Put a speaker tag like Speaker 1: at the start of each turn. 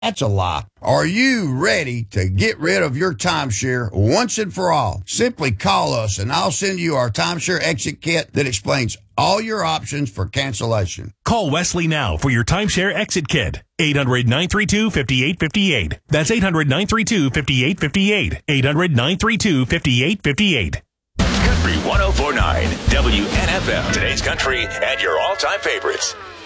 Speaker 1: That's a lie. Are you ready to get rid of your timeshare once and for all? Simply call us and I'll send you our timeshare exit kit that explains all your options for cancellation.
Speaker 2: Call Wesley now for your timeshare exit kit. 800-932-5858. That's 800-932-5858. 800-932-5858.
Speaker 3: Country 104.9 WNFM. Today's country and your all-time favorites.